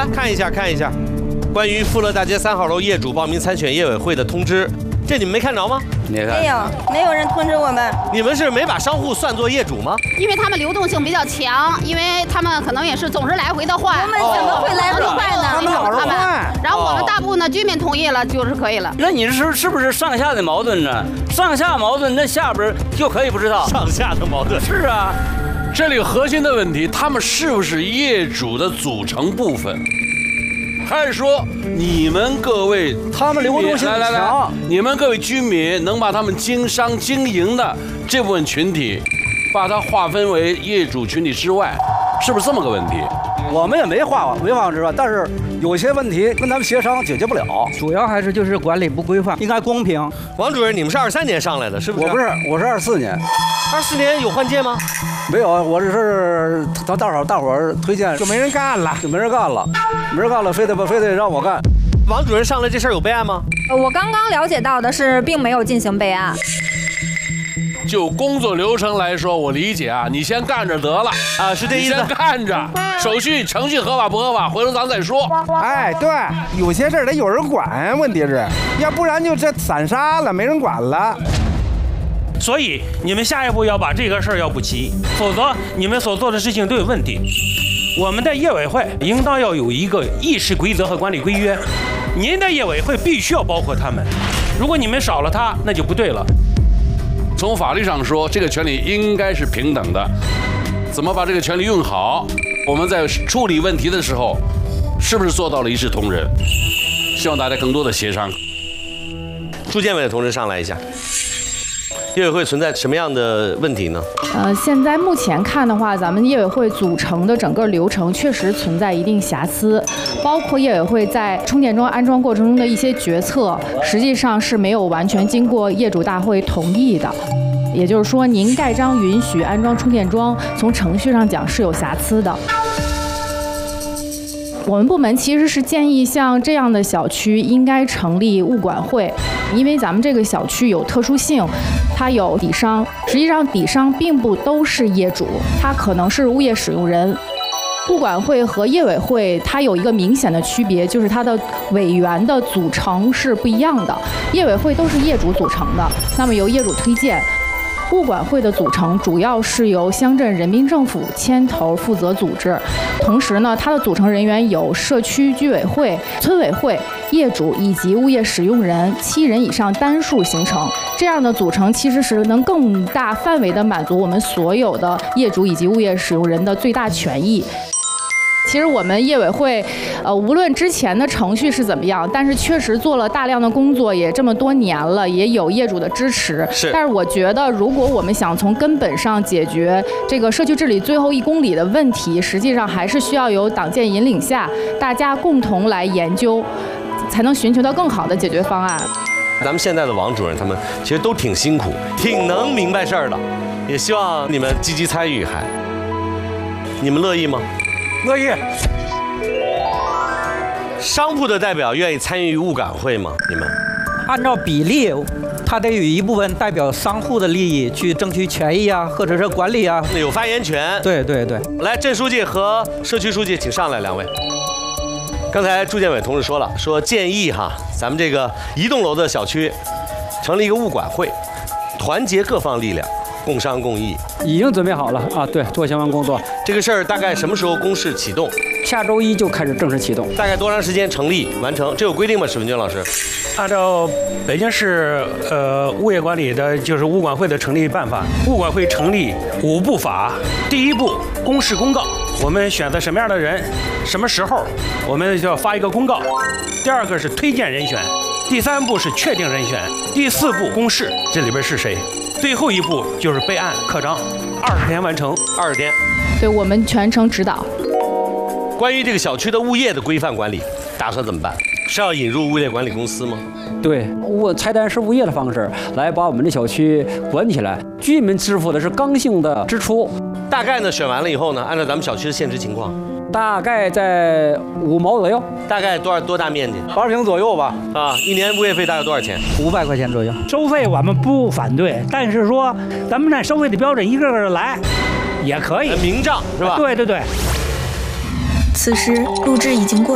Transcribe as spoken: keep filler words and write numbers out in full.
看一下看一下，关于富乐大街三号楼业主报名参选业委会的通知，这你们没看着吗？ 你看， 没有，没有人通知我们。 你们是没把商户算作业主吗？ 因为他们流动性比较强，因为他们可能也是总是来回的换。 我们怎么会来回换呢？ 他们老是换。 然后我们大部分的居民同意了，就是可以了。 那你是是不是上下的矛盾呢？上下矛盾，那下边就可以不知道。 上下的矛盾。 是啊， 这里核心的问题，他们是不是业主的组成部分？还是说你们各位他们流动性来来来强， 你们各位居民能把他们经商经营的这部分群体，把它划分为业主群体之外，是不是这么个问题？ 我们也没划没划之外，但是有些问题跟咱们协商解决不了， 主要还是就是管理不规范，应该公平。 王主任，你们是二三年上来的，是不是？ 我不是，我是二四年。 二四年有换届吗？ 没有，我这是他大伙大伙儿推荐， 就没人干了， 就没人干了，没人干了，非得非得让我干。 王主任上来这事儿有备案吗？ 我刚刚了解到的是，并没有进行备案。 就工作流程来说，我理解啊，你先干着得了啊，是这意思。 先干着，手续程序合法不合法，回头咱再说。 哎，对，有些事儿得有人管，问题是，要不然就这散沙了，没人管了。 所以你们下一步要把这个事儿要补齐，否则你们所做的事情都有问题。我们的业委会应当要有一个议事规则和管理规约，您的业委会必须要包括他们，如果你们少了他，那就不对了。 从法律上说，这个权利应该是平等的，怎么把这个权利用好？我们在处理问题的时候，是不是做到了一视同仁？希望大家更多的协商。 朱建伟的同志上来一下。业委会存在什么样的问题呢？ 呃，现在目前看的话，咱们业委会组成的整个流程确实存在一定瑕疵，包括业委会在充电桩安装过程中的一些决策，实际上是没有完全经过业主大会同意的。也就是说，您盖章允许安装充电桩，从程序上讲是有瑕疵的。我们部门其实是建议，像这样的小区应该成立物管会，因为咱们这个小区有特殊性，它有底商，实际上底商并不都是业主，它可能是物业使用人。物管会和业委会它有一个明显的区别，就是它的委员的组成是不一样的。业委会都是业主组成的，那么由业主推荐。物管会的组成主要是由乡镇人民政府牵头负责组织，同时呢，它的组成人员有社区居委会、村委会、业主以及物业使用人七人以上单数形成。这样的组成其实是能更大范围的满足我们所有的业主以及物业使用人的最大权益。其实我们业委会，呃，无论之前的程序是怎么样，但是确实做了大量的工作，也这么多年了，也有业主的支持。 是。 但是我觉得，如果我们想从根本上解决这个社区治理最后一公里的问题，实际上还是需要有党建引领下，大家共同来研究，才能寻求到更好的解决方案。 咱们现在的王主任他们其实都挺辛苦，挺能明白事儿的，也希望你们积极参与。还，你们乐意吗？ 乐意。 商铺的代表愿意参与物管会吗？你们按照比例，他得有一部分代表商户的利益去争取权益啊，或者是管理啊， 有发言权。 对对对。 来，镇书记和社区书记，请上来，两位。刚才朱建伟同志说了，说建议哈，咱们这个一栋楼的小区成立一个物管会，团结各方力量，共商共议。 已经准备好了啊，对，做相关工作。 这个事儿大概什么时候公示启动？ 下周一就开始正式启动。 大概多长时间成立完成？这有规定吗？史文军老师？ 按照北京市呃物业管理的就是物管会的成立办法，物管会成立五步法。第一步，公示公告，我们选择什么样的人，什么时候，我们就要发一个公告。第二个是推荐人选，第三步是确定人选，第四步公示这里边是谁。最后一步就是备案刻章，二十天完成，二十天。 对我们全程指导。 关于这个小区的物业的规范管理，打算怎么办？是要引入物业管理公司吗？ 对，我拆单式物业的方式来把我们的小区管起来，居民支付的是刚性的支出。 大概呢，选完了以后呢，按照咱们小区的现值情况， 大概在五毛左右。 大概多少多大面积？ 八十平左右吧。 啊，一年物业费大概多少钱？ 五百块钱左右。 收费我们不反对，但是说咱们按收费的标准一个个的来，也可以。 明账是吧？ 对对对。 此时录制已经过。